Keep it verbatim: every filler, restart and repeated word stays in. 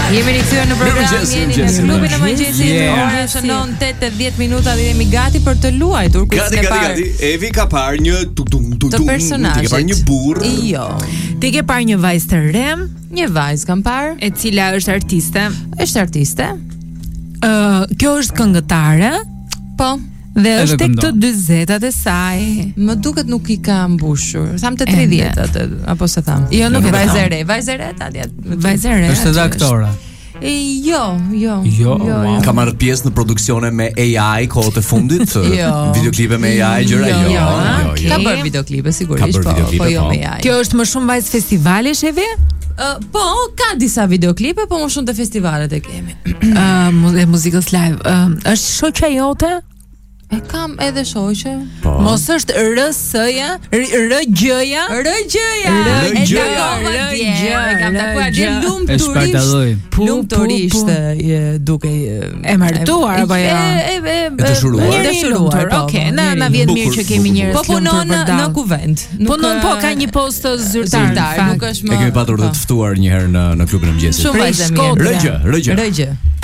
Jemi rikthyer në program, jeni në klubin e mëngjesit. Ora është nove e tetë e dhjetë minuta dhe jemi gati për të luajtur quizin e parë. Gati, gati, Evi ka parë një tuk tuk tuk tuk. Ti ke parë një burr? Jo. Ti ke parë një vajzë të re? Një vajzë kam parë, e cila është artiste. Është artiste. Ë, uh, kjo është këngëtare? Po. Dhe është tek të dyzetat e saj. Më duket nuk i ka mbushur. Tham të tridhjetat apo se tham. Jo, nuk e vajzë e re, vajzë e re atje. Vajzë e re. Është edhe aktore. E, jo, jo. Jo, jo, wow. jo. Ka marrë pjesë në produksione me A I kohët e fundit? Jo. Videoklipe me A I gjëra? Jo, Jo, jo, jo, jo. Ka bërë videoklipe sigurisht, Ka bërë po, videoklipe, po jo po. me A I. Kjo është më shumë vajzë festivalesh e ve? Uh, po, ka disa videoklipe, po më shumë të festivalet e kemi. uh, e muzikës live. Uh, është shoqja jote? E kam edhe shoqe. Po. Mos është R S-ja, R G-ja, R G-ja. R G, R Kam takuar dhe lumturisht. Lumturisht duke e martuar apo jo? E e e dëshuruar. Dëshuruar. Okej, na na vjen mirë që kemi njerëz po punon në kuvent. Punon po ka një post zyrtar, nuk është më. E kemi patur të ftuar një herë në në klubin e mëngjesit. Shumë vajzë mirë. R G, R G. R G.